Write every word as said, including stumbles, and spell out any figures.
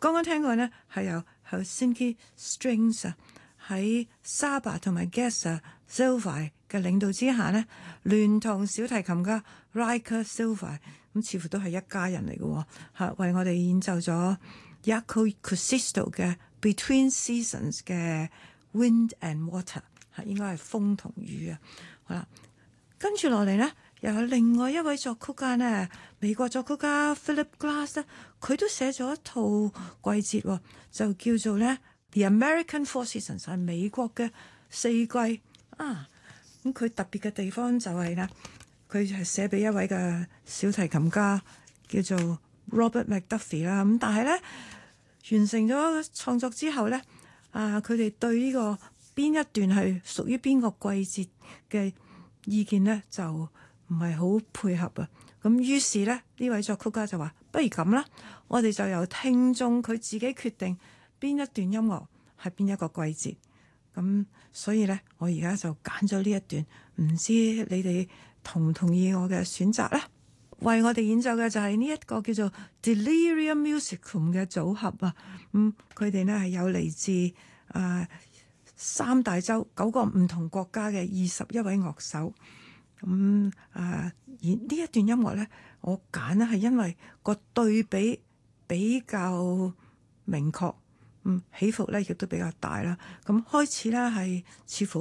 剛剛聽過呢係由 Helsinki Strings 啊喺 Saba 同埋 Gesa Silva 嘅領導之下呢，聯同小提琴家 Riker Silva 咁似乎都係一家人嚟嘅嚇，為我哋演奏咗 Jaakko Kuusisto 嘅 Between Seasons 嘅 Wind and Water 嚇，應該係風同雨啊。好啦，跟住落嚟呢，又有另外一位作曲家呢，美國作曲家 Philip Glass 呢，佢都寫咗一套季節，就叫做呢 The American Four Seasons 係美國嘅四季啊。咁佢特別嘅地方就係呢，佢係寫俾一位嘅小提琴家叫做 Robert McDuffie 啦。咁但係呢，完成咗創作之後呢，啊佢哋對呢個邊一段係屬於邊個季節嘅意見呢，就唔係好配合啊。咁於是呢，呢位作曲家就話：不如咁啦，我哋就由聽眾佢自己決定邊一段音樂係邊一個季節。咁所以呢，我而家就揀咗呢一段，唔知你哋同唔同意我嘅選擇呢？為我哋演奏嘅就係呢一個叫做 Delirium Musicum 嘅組合啊。咁佢哋呢係有嚟自啊、呃、三大洲九個唔同國家嘅二十一位樂手。咁啊、呃，而呢一段音樂呢，我揀呢係因為個對比比較明確。嗯，起伏咧亦都比較大啦。咁開始咧係似乎